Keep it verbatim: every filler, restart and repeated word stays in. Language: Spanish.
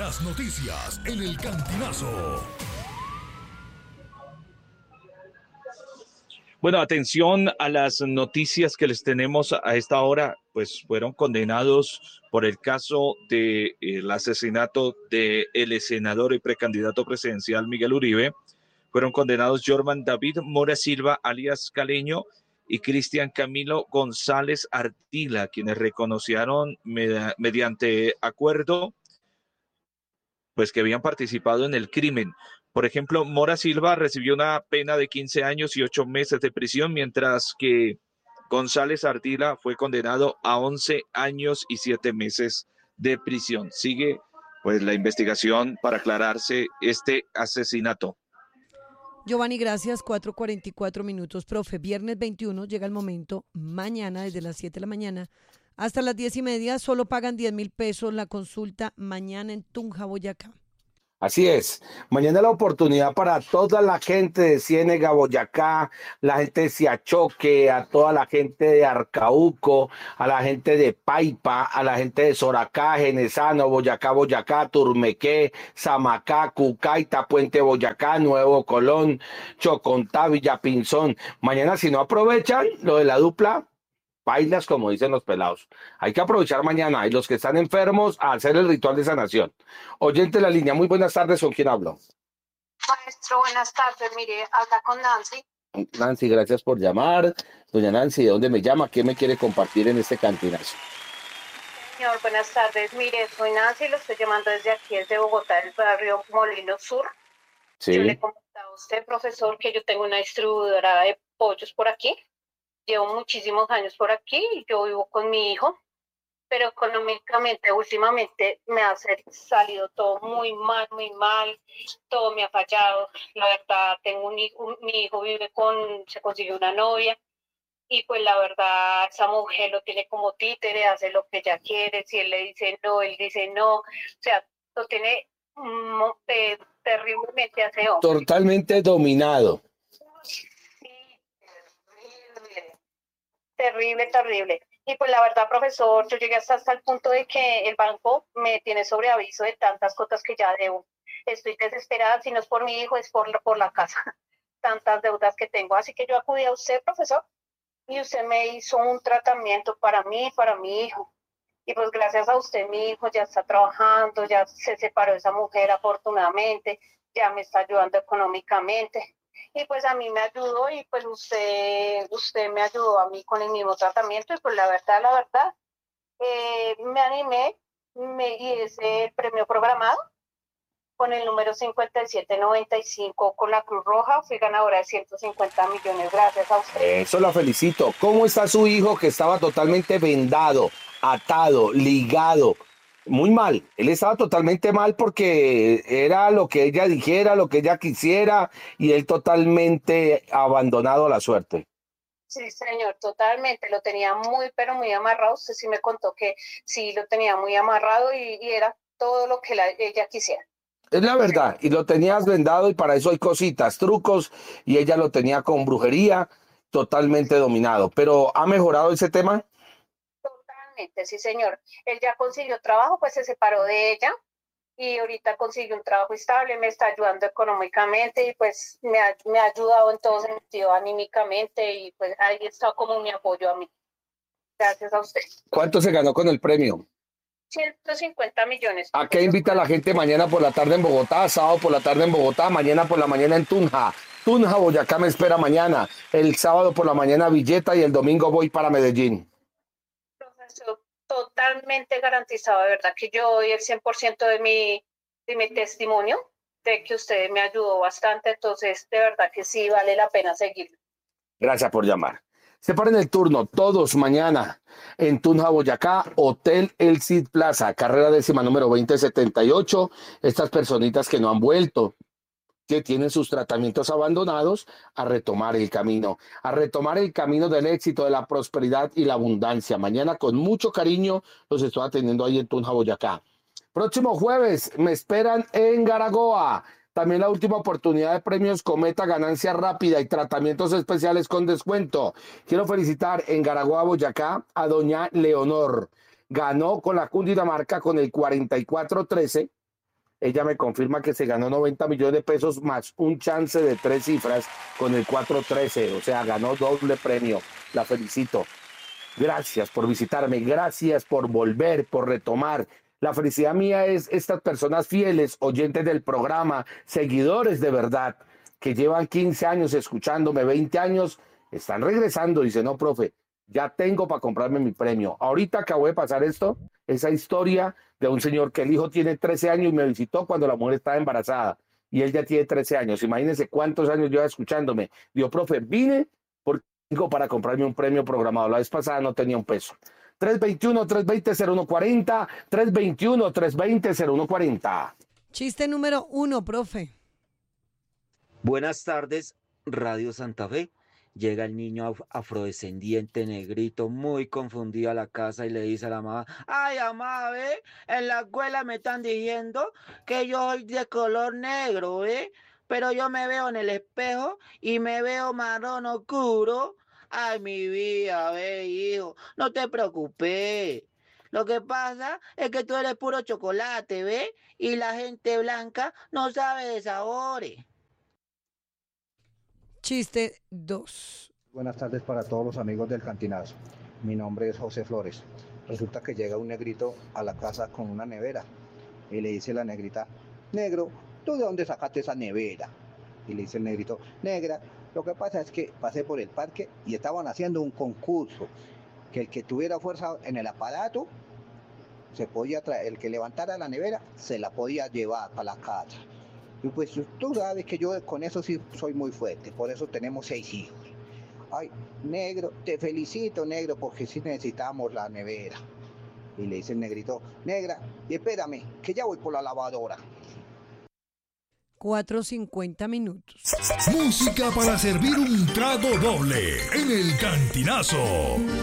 Las noticias en el Cantinazo. Bueno, atención a las noticias que les tenemos a esta hora, pues fueron condenados por el caso del de asesinato del senador y precandidato presidencial Miguel Uribe. Fueron condenados Jorman David Mora Silva, alias Caleño, y Cristian Camilo González Artila, quienes reconocieron med- mediante acuerdo pues que habían participado en el crimen. Por ejemplo, Mora Silva recibió una pena de quince años y ocho meses de prisión, mientras que González Ardila fue condenado a once años y siete meses de prisión. Sigue pues la investigación para aclararse este asesinato. Giovanni, gracias. cuatro cuarenta y cuatro minutos, profe. Viernes veintiuno llega el momento. Mañana, desde las siete de la mañana hasta las diez y media, solo pagan diez mil pesos la consulta mañana en Tunja, Boyacá. Así es. Mañana la oportunidad para toda la gente de Ciénega, Boyacá, la gente de Siachoque, a toda la gente de Arcauco, a la gente de Paipa, a la gente de Soracá, Genesano, Boyacá, Boyacá, Turmequé, Samacá, Cucaita, Puente Boyacá, Nuevo Colón, Chocontá, Villapinzón. Mañana, si no aprovechan lo de la dupla, bailas, como dicen los pelados. Hay que aprovechar mañana y los que están enfermos a hacer el ritual de sanación. Oyente de la línea, muy buenas tardes, ¿con quién hablo? Maestro, buenas tardes, mire, habla con Nancy. Nancy, gracias por llamar. Doña Nancy, ¿de dónde me llama? ¿Qué me quiere compartir en este cantinazo? Señor, buenas tardes, mire, soy Nancy, lo estoy llamando desde aquí, desde Bogotá, del barrio Molino Sur. Sí. Yo le comentaba a usted, profesor, que yo tengo una distribuidora de pollos por aquí. Llevo muchísimos años por aquí y yo vivo con mi hijo, pero económicamente últimamente me ha salido todo muy mal, muy mal, todo me ha fallado. La verdad, tengo un hijo, un, mi hijo vive con, se consiguió una novia y pues la verdad esa mujer lo tiene como títere, hace lo que ella quiere, si él le dice no, él dice no, o sea, lo tiene mm, eh, terriblemente aseo. Totalmente dominado. Terrible, terrible. Y pues la verdad, profesor, yo llegué hasta, hasta el punto de que el banco me tiene sobre aviso de tantas cosas que ya debo. Estoy desesperada, si no es por mi hijo, es por, por la casa. Tantas deudas que tengo. Así que yo acudí a usted, profesor, y usted me hizo un tratamiento para mí y para mi hijo. Y pues gracias a usted, mi hijo ya está trabajando, ya se separó de esa mujer afortunadamente, ya me está ayudando económicamente. Y pues a mí me ayudó y pues usted, usted me ayudó a mí con el mismo tratamiento y pues la verdad, la verdad, eh, me animé me, y ese premio programado con el número cincuenta y siete noventa y cinco con la Cruz Roja, fui ganadora de ciento cincuenta millones, gracias a usted. Eso la felicito. ¿Cómo está su hijo que estaba totalmente vendado, atado, ligado? Muy mal, él estaba totalmente mal porque era lo que ella dijera, lo que ella quisiera y él totalmente abandonado a la suerte. Sí, señor, totalmente, lo tenía muy, pero muy amarrado. Usted sí me contó que sí lo tenía muy amarrado y, y era todo lo que la, ella quisiera. Es la verdad, y lo tenías vendado y para eso hay cositas, trucos, y ella lo tenía con brujería totalmente dominado. Pero ¿ha mejorado ese tema? Totalmente, sí, señor. Él ya consiguió trabajo, pues se separó de ella y ahorita consigue un trabajo estable, me está ayudando económicamente y pues me ha, me ha ayudado en todo sentido, anímicamente y pues ahí está como mi apoyo a mí. Gracias a usted. ¿Cuánto se ganó con el premio? ciento cincuenta millones. ¿A qué invita a la gente mañana por la tarde en Bogotá, sábado por la tarde en Bogotá, mañana por la mañana en Tunja? Tunja, Boyacá me espera mañana, el sábado por la mañana Villeta y el domingo voy para Medellín. Profesor, totalmente garantizado, de verdad que yo doy el cien por ciento de mi, de mi testimonio de que usted me ayudó bastante, entonces de verdad que sí vale la pena seguirlo. Gracias por llamar. Separen el turno, todos mañana en Tunja, Boyacá, Hotel El Cid Plaza, carrera décima número veinte setenta y ocho. Estas personitas que no han vuelto, que tienen sus tratamientos abandonados, a retomar el camino, a retomar el camino del éxito, de la prosperidad y la abundancia. Mañana con mucho cariño los estoy atendiendo ahí en Tunja, Boyacá. Próximo jueves me esperan en Garagoa. También la última oportunidad de premios Cometa, ganancia rápida y tratamientos especiales con descuento. Quiero felicitar en Garagoa, Boyacá, a doña Leonor. Ganó con la Cundinamarca con el cuarenta y cuatro trece. Ella me confirma que se ganó noventa millones de pesos más un chance de tres cifras con el cuatro trece, o sea, ganó doble premio. La felicito. Gracias por visitarme, gracias por volver, por retomar. La felicidad mía es estas personas fieles, oyentes del programa, seguidores de verdad, que llevan quince años escuchándome, veinte años, están regresando. Dice, no, profe, ya tengo para comprarme mi premio. Ahorita acabo de pasar esto, esa historia de un señor que el hijo tiene trece años y me visitó cuando la mujer estaba embarazada y él ya tiene trece años. Imagínense cuántos años lleva escuchándome. Digo, profe, vine porque tengo para comprarme un premio programado. La vez pasada no tenía un peso. tres veintiuno, tres veinte, cero uno cuarenta, tres veintiuno, tres veinte, cero uno cuarenta. Chiste número uno, profe. Buenas tardes, Radio Santa Fe. Llega el niño af- afrodescendiente negrito muy confundido a la casa y le dice a la mamá, ay, mamá, ¿ve? En la escuela me están diciendo que yo soy de color negro, ¿ve? Pero yo me veo en el espejo y me veo marrón oscuro. Ay, mi vida, ve, hijo, no te preocupes. Lo que pasa es que tú eres puro chocolate, ¿ve? Y la gente blanca no sabe de sabores. Chiste dos. Buenas tardes para todos los amigos del Cantinazo. Mi nombre es José Flores. Resulta que llega un negrito a la casa con una nevera y le dice la negrita, negro, ¿tú de dónde sacaste esa nevera? Y le dice el negrito, negra, lo que pasa es que pasé por el parque y estaban haciendo un concurso, que el que tuviera fuerza en el aparato, se podía traer, el que levantara la nevera, se la podía llevar para la casa. Y pues tú sabes que yo con eso sí soy muy fuerte, por eso tenemos seis hijos. Ay, negro, te felicito, negro, porque sí necesitamos la nevera. Y le dice el negrito, negra, y espérame, que ya voy por la lavadora. cuatro cincuenta minutos. Música para servir un trago doble en el Cantinazo.